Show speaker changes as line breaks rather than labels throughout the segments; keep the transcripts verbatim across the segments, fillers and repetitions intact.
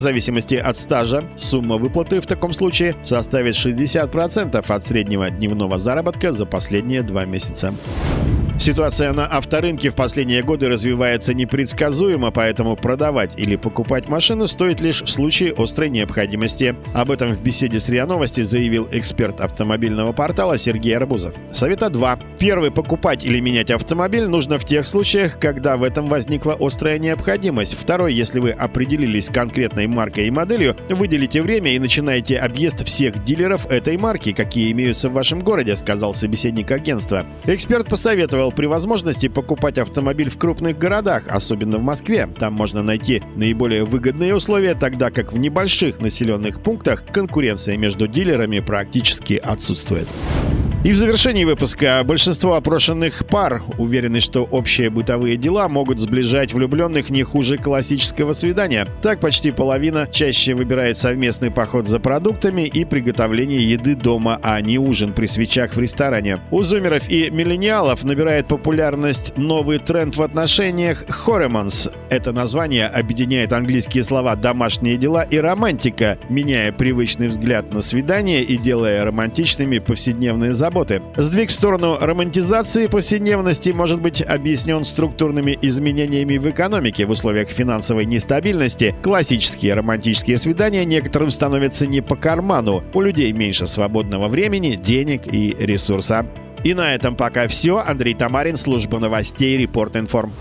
В зависимости от стажа, сумма выплаты в таком случае составит шестьдесят процентов от среднего дневного заработка за последние два месяца. Ситуация на авторынке в последние годы развивается непредсказуемо, поэтому продавать или покупать машину стоит лишь в случае острой необходимости. Об этом в беседе с РИА Новости заявил эксперт автомобильного портала Сергей Арбузов. Совета два. Первый. Покупать или менять автомобиль нужно в тех случаях, когда в этом возникла острая необходимость. Второй. Если вы определились с конкретной маркой и моделью, выделите время и начинаете объезд всех дилеров этой марки, какие имеются в вашем городе, сказал собеседник агентства. Эксперт посоветовал при возможности покупать автомобиль в крупных городах, особенно в Москве. Там можно найти наиболее выгодные условия, тогда как в небольших населенных пунктах конкуренция между дилерами практически отсутствует. И в завершении выпуска большинство опрошенных пар уверены, что общие бытовые дела могут сближать влюбленных не хуже классического свидания. Так почти половина чаще выбирает совместный поход за продуктами и приготовление еды дома, а не ужин при свечах в ресторане. У зумеров и миллениалов набирает популярность новый тренд в отношениях «хореманс». Это название объединяет английские слова «домашние дела» и «романтика», меняя привычный взгляд на свидание и делая романтичными повседневные заботы. Сдвиг в сторону романтизации повседневности может быть объяснен структурными изменениями в экономике. В условиях финансовой нестабильности классические романтические свидания некоторым становятся не по карману. У людей меньше свободного времени, денег и ресурса. И на этом пока все. Андрей Тамарин, служба новостей Report Информ.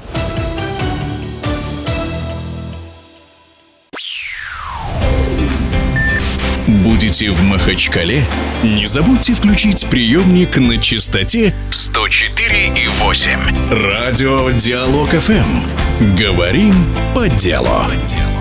Будете в Махачкале? Не забудьте включить приемник на частоте сто четыре и восемь. Радио Диалог эф эм. Говорим по делу.